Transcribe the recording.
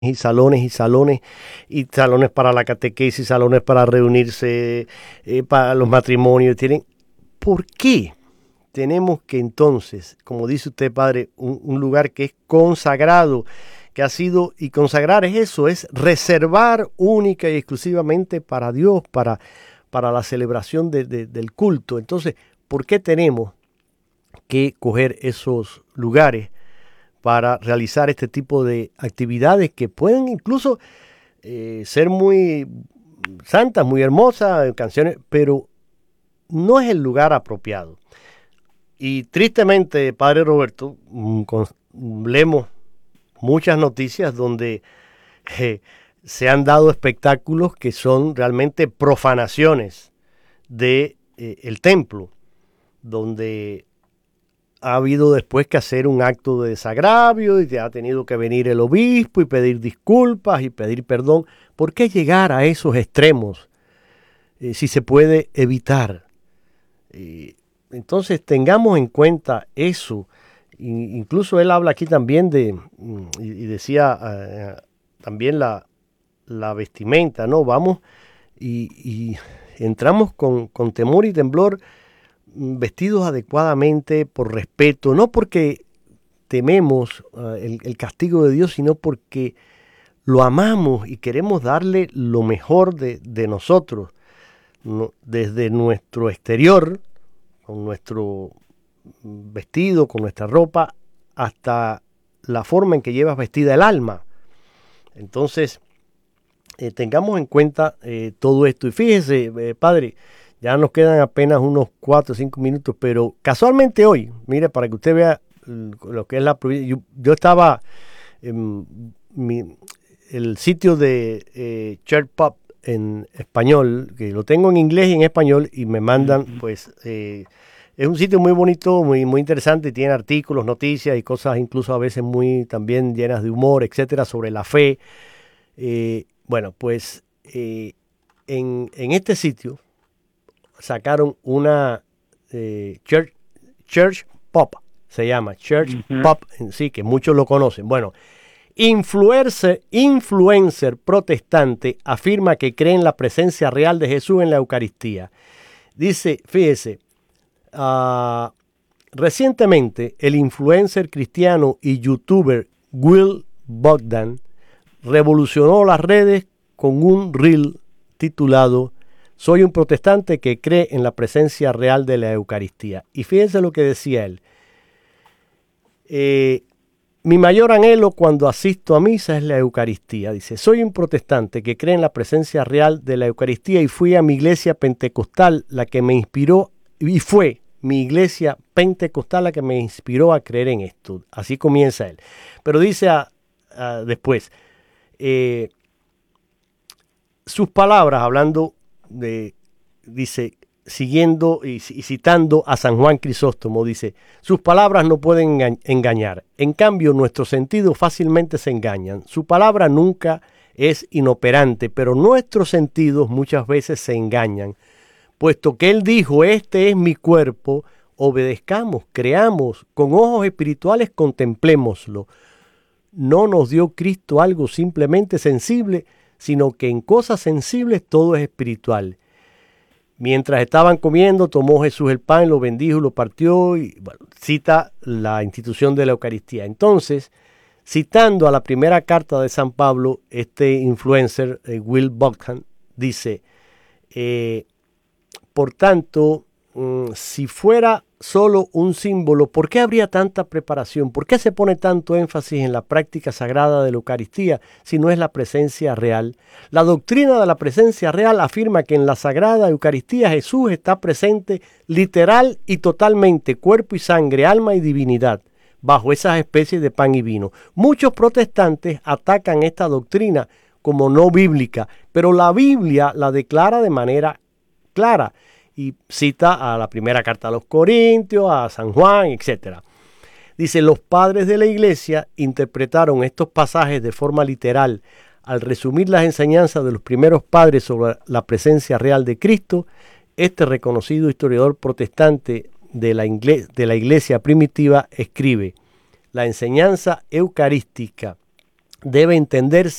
y salones, y salones para la catequesis, salones para reunirse, para los matrimonios. ¿Por qué tenemos que entonces, como dice usted, padre, un lugar que es consagrado, que ha sido, y consagrar es eso, es reservar única y exclusivamente para Dios, para la celebración del culto? Entonces, ¿por qué tenemos que coger esos lugares para realizar este tipo de actividades que pueden incluso ser muy santas, muy hermosas, canciones, pero no es el lugar apropiado? Y tristemente, padre Roberto, leemos muchas noticias donde se han dado espectáculos que son realmente profanaciones de el templo, donde ha habido después que hacer un acto de desagravio y ha tenido que venir el obispo y pedir disculpas y pedir perdón. ¿Por qué llegar a esos extremos si se puede evitar? Entonces tengamos en cuenta eso. Incluso él habla aquí también y decía también la vestimenta, ¿no? Vamos y entramos con temor y temblor, vestidos adecuadamente, por respeto, no porque tememos el castigo de Dios, sino porque lo amamos y queremos darle lo mejor de nosotros, ¿no? Desde nuestro exterior, con nuestro vestido, con nuestra ropa, hasta la forma en que llevas vestida el alma. Entonces, tengamos en cuenta todo esto. Y fíjese, padre, ya nos quedan apenas unos 4 o 5 minutos, pero casualmente hoy, mire, para que usted vea lo que es la provincia, yo estaba en el sitio de Church Pop en español, que lo tengo en inglés y en español, y me mandan, pues, es un sitio muy bonito, muy, muy interesante, tiene artículos, noticias y cosas incluso a veces muy también llenas de humor, etcétera, sobre la fe. Bueno, pues en este sitio sacaron una Church Pop, se llama Church Pop en sí, que muchos lo conocen. Bueno, influencer protestante afirma que cree en la presencia real de Jesús en la Eucaristía. Dice, fíjese, recientemente el influencer cristiano y youtuber Will Bogdan revolucionó las redes con un reel titulado "Soy un protestante que cree en la presencia real de la Eucaristía". Y fíjense lo que decía él. Mi mayor anhelo cuando asisto a misa es la Eucaristía. Dice, soy un protestante que cree en la presencia real de la Eucaristía y fui a mi iglesia pentecostal la que me inspiró, y fue mi iglesia pentecostal la que me inspiró a creer en esto. Así comienza él. Pero dice después, sus palabras, hablando dice, siguiendo y citando a San Juan Crisóstomo, dice, sus palabras no pueden engañar, en cambio nuestros sentidos fácilmente se engañan. Su palabra nunca es inoperante, pero nuestros sentidos muchas veces se engañan. Puesto que él dijo, este es mi cuerpo, obedezcamos, creamos, con ojos espirituales contemplémoslo. No nos dio Cristo algo simplemente sensible, sino que en cosas sensibles todo es espiritual. Mientras estaban comiendo, tomó Jesús el pan, lo bendijo, lo partió y bueno, cita la institución de la Eucaristía. Entonces, citando a la primera carta de San Pablo, este influencer, Will Bogdan, dice, por tanto, si fuera solo un símbolo, ¿por qué habría tanta preparación? ¿Por qué se pone tanto énfasis en la práctica sagrada de la Eucaristía si no es la presencia real? La doctrina de la presencia real afirma que en la Sagrada Eucaristía Jesús está presente literal y totalmente, cuerpo y sangre, alma y divinidad, bajo esas especies de pan y vino. Muchos protestantes atacan esta doctrina como no bíblica, pero la Biblia la declara de manera clara y cita a la primera carta a los Corintios, a San Juan, etc. Dice, los padres de la iglesia interpretaron estos pasajes de forma literal al resumir las enseñanzas de los primeros padres sobre la presencia real de Cristo. Este reconocido historiador protestante de la iglesia primitiva escribe, la enseñanza eucarística debe entenderse